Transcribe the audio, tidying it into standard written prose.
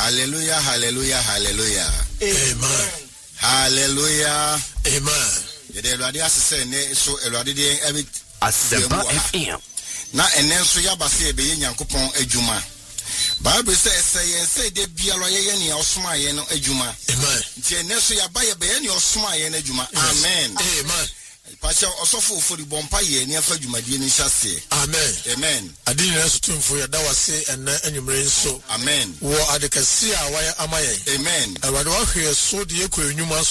Hallelujah, hallelujah, hallelujah. Amen. Hallelujah. Amen. The Lord has said, so Elwadi every Asempa FM. Na enenso ya base ebe Nyankopon adwuma. Bible say de bialo ye ne osoma ye no adwuma. Amen. Nti enenso ya ba ye be ye ne osoma ye no adwuma. Amen. Amen. Pasha osofo fori bompa ye ne afa adwumadie ni hyase. Amen. Amen. Adini na so tumfo ya dawase ena anwumre nso. Amen. Wo adekasi a waya amaye. Amen. Awade wa hwe so de ekọ enwuma